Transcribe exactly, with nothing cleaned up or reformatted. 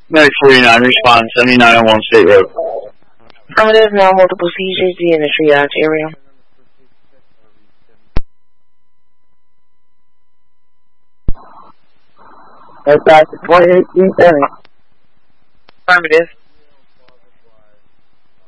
Medic forty-nine, respond, seventy-nine oh one State Road. Affirmative, now multiple seizures in the triage area. That's back to twenty-eight seven. Affirmative.